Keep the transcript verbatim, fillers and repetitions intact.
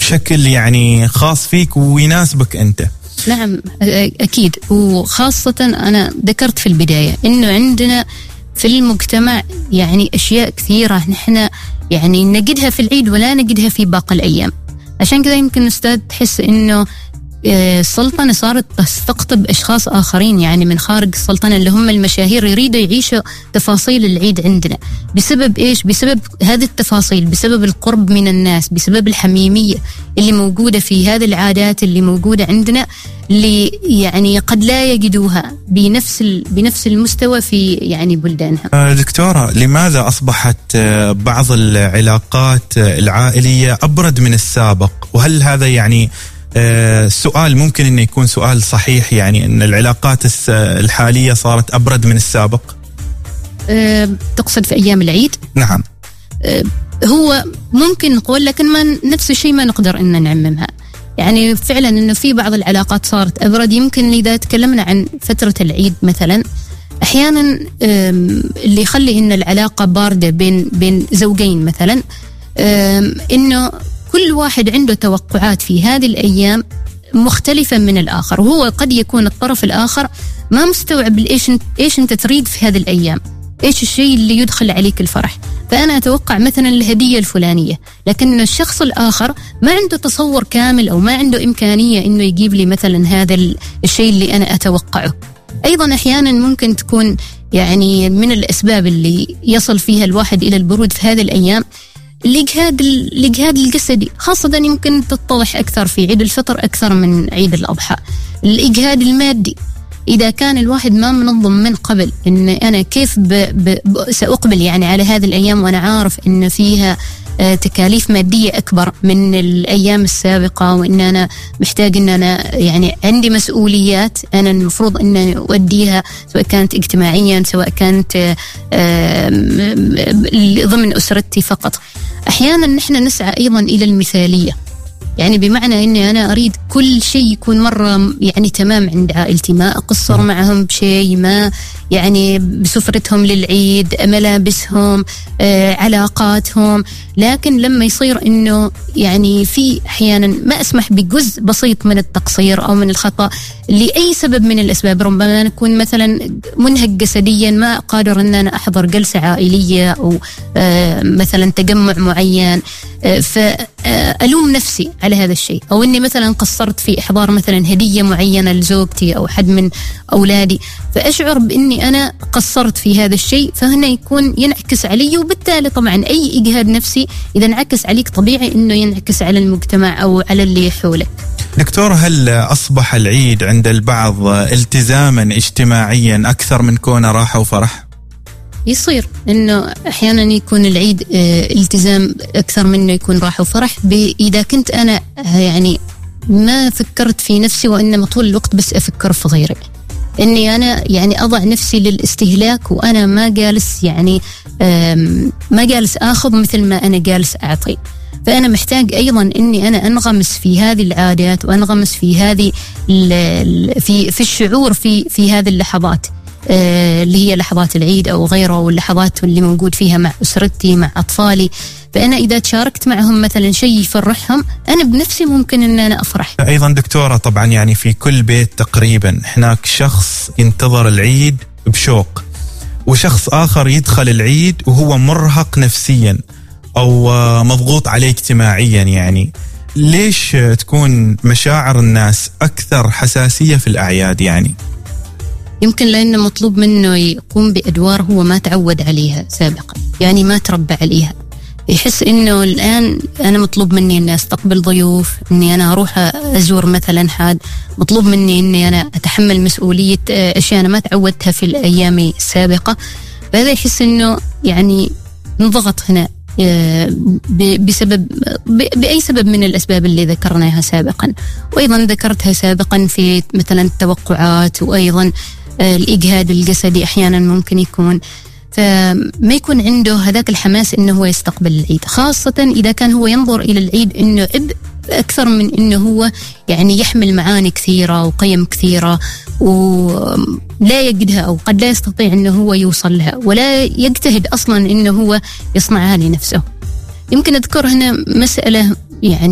بشكل يعني خاص فيك ويناسبك أنت. نعم أكيد، وخاصة أنا ذكرت في البداية إنه عندنا في المجتمع يعني أشياء كثيرة نحن يعني نجدها في العيد ولا نجدها في باقي الأيام. عشان كذا يمكن أستاذ تحس إنه السلطنة صارت تستقطب أشخاص آخرين يعني من خارج السلطنة اللي هم المشاهير يريدوا يعيشوا تفاصيل العيد عندنا. بسبب إيش؟ بسبب هذه التفاصيل، بسبب القرب من الناس، بسبب الحميمية اللي موجودة في هذه العادات اللي موجودة عندنا، اللي يعني قد لا يجدوها بنفس بنفس المستوى في يعني بلدانها. دكتورة، لماذا أصبحت بعض العلاقات العائلية أبرد من السابق؟ وهل هذا يعني آه سؤال ممكن أن يكون سؤال صحيح، يعني أن العلاقات الحالية صارت أبرد من السابق؟ آه تقصد في أيام العيد؟ نعم. آه هو ممكن نقول، لكن ما نفس الشيء ما نقدر أن نعممها. يعني فعلا أنه في بعض العلاقات صارت أبرد. يمكن إذا تكلمنا عن فترة العيد مثلا، أحيانا اللي يخلي أن العلاقة باردة بين بين زوجين مثلا أنه كل واحد عنده توقعات في هذه الأيام مختلفة من الآخر، وهو قد يكون الطرف الآخر ما مستوعب إيش إيش أنت تريد في هذه الأيام، إيش الشيء اللي يدخل عليك الفرح. فأنا أتوقع مثلا الهدية الفلانية، لكن الشخص الآخر ما عنده تصور كامل أو ما عنده إمكانية إنه يجيب لي مثلا هذا الشيء اللي أنا أتوقعه. أيضا أحيانا ممكن تكون يعني من الأسباب اللي يصل فيها الواحد إلى البرود في هذه الأيام الإجهاد الإجهاد الجسدي، خاصة يمكن تتضح أكثر في عيد الفطر أكثر من عيد الأضحى. الإجهاد المادي، إذا كان الواحد ما منظم من قبل إن أنا كيف ب ب سأقبل يعني على هذه الأيام وأنا عارف إن فيها آه تكاليف مادية أكبر من الأيام السابقة، وإن أنا محتاج إن أنا يعني عندي مسؤوليات أنا المفروض إن أوديها، سواء كانت اجتماعيا سواء كانت آه ضمن أسرتي فقط. أحيانا نحن نسعى أيضا إلى المثالية، يعني بمعنى أني أنا أريد كل شيء يكون مرة يعني تمام عند عائلتي، ما أقصر معهم بشيء، ما يعني بسفرتهم للعيد، ملابسهم، آه، علاقاتهم. لكن لما يصير أنه يعني في أحيانا ما أسمح بجزء بسيط من التقصير أو من الخطأ لأي سبب من الأسباب، ربما أنا أكون مثلا منهك جسديا ما قادر أن أنا أحضر جلسة عائلية أو آه مثلا تجمع معين، آه فألوم نفسي على هذا الشيء، أو أني مثلا قصرت في إحضار مثلا هدية معينة لزوجتي أو حد من أولادي، فأشعر بأني أنا قصرت في هذا الشيء، فهنا يكون ينعكس علي، وبالتالي طبعا أي إجهاد نفسي إذا انعكس عليك طبيعي أنه ينعكس على المجتمع أو على اللي حولك. دكتور، هل أصبح العيد عند البعض التزاما اجتماعيا أكثر من كونه راحة وفرح؟ يصير إنه أحيانا يكون العيد التزام أكثر منه يكون راحة وفرح، إذا كنت أنا يعني ما فكرت في نفسي وإنما طول الوقت بس أفكر في غيري، إني أنا يعني أضع نفسي للاستهلاك وأنا ما جالس يعني ما جالس آخذ مثل ما أنا جالس أعطي. فأنا محتاج أيضا إني أنا أنغمس في هذه العادات وأنغمس في هذه في في الشعور في في هذه اللحظات اللي هي لحظات العيد أو غيره، واللحظات اللي موجود فيها مع أسرتي مع أطفالي. فأنا إذا تشاركت معهم مثلا شيء يفرحهم، أنا بنفسي ممكن أن أنا أفرح. أيضا دكتورة، طبعا يعني في كل بيت تقريبا هناك شخص ينتظر العيد بشوق، وشخص آخر يدخل العيد وهو مرهق نفسيا أو مضغوط عليه اجتماعيا. يعني ليش تكون مشاعر الناس أكثر حساسية في الأعياد؟ يعني يمكن لأنه مطلوب منه يقوم بأدوار هو ما تعود عليها سابقا، يعني ما تربى عليها. يحس إنه الآن أنا مطلوب مني أن أستقبل ضيوف، إني أنا أروح أزور مثلا حد، مطلوب مني إني أنا أتحمل مسؤولية أشياء أنا ما تعودتها في الأيام السابقة. فهذا يحس إنه يعني انضغط هنا بسبب بأي سبب من الأسباب اللي ذكرناها سابقا، وأيضا ذكرتها سابقا في مثلا التوقعات، وأيضا الإجهاد الجسدي أحيانا ممكن يكون، فما يكون عنده هذاك الحماس إنه هو يستقبل العيد، خاصة إذا كان هو ينظر إلى العيد إنه أكثر من إنه هو يعني يحمل معاني كثيرة وقيم كثيرة ولا يجدها، أو قد لا يستطيع إنه هو يوصل لها، ولا يجتهد أصلا إنه هو يصنعها لنفسه. يمكن أذكر هنا مسألة يعني